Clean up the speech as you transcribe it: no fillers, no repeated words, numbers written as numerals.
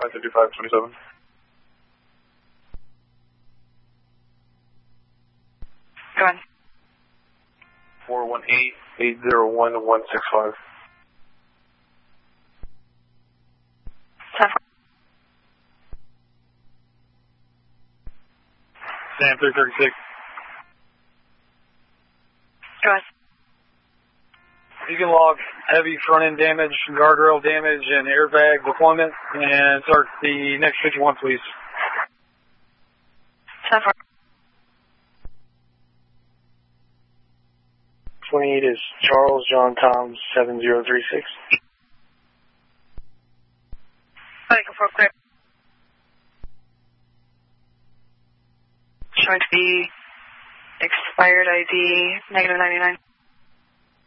55527. Go ahead. 418-801-165. 10. Sam 336. Go ahead. You can log heavy front end damage, guardrail damage, and airbag deployment, and start the next 51, please. 10. 28 is Charles John Tom 7036. Go for clear. Showing to be expired ID -99.